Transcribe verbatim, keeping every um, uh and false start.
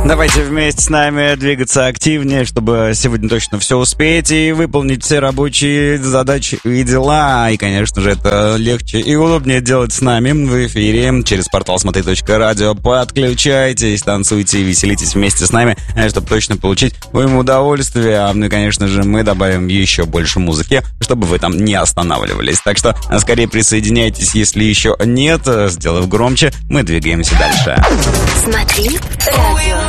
Давайте вместе с нами двигаться активнее, чтобы сегодня точно все успеть и выполнить все рабочие задачи и дела. И, конечно же, это легче и удобнее делать с нами в эфире через портал смотри точка радио. Подключайтесь, танцуйте и веселитесь вместе с нами, чтобы точно получить вам удовольствие. Ну и, конечно же, мы добавим еще больше музыки, чтобы вы там не останавливались. Так что скорее присоединяйтесь, если еще нет. Сделав громче, мы двигаемся дальше. Смотри радио.